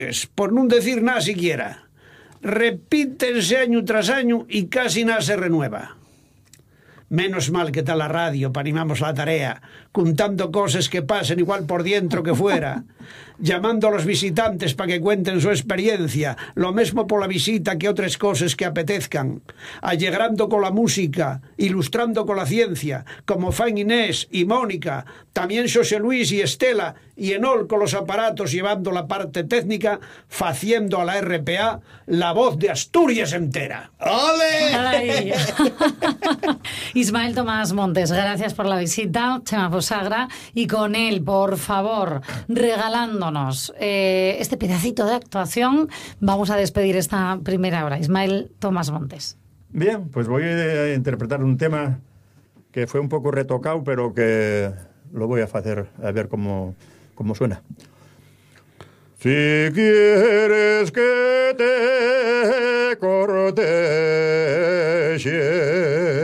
por non decir nada siquiera. Repítense año tras año y casi nada se renueva. Menos mal que está la radio para animamos la tarea, contando cosas que pasen igual por dentro que fuera, llamando a los visitantes para que cuenten su experiencia, lo mismo por la visita que otras cosas que apetezcan, allegrando con la música, ilustrando con la ciencia, como fan Inés y Mónica, también José Luis y Estela, y Enol con los aparatos llevando la parte técnica, faciendo a la RPA la voz de Asturias entera. ¡Ole! Ismael Tomás Montes, gracias por la visita, Chema Fosagra, y con él, por favor, regalándonos este pedacito de actuación, vamos a despedir esta primera hora. Ismael Tomás Montes. Bien, pues voy a interpretar un tema que fue un poco retocado, pero que lo voy a hacer a ver cómo suena. Si quieres que te corteje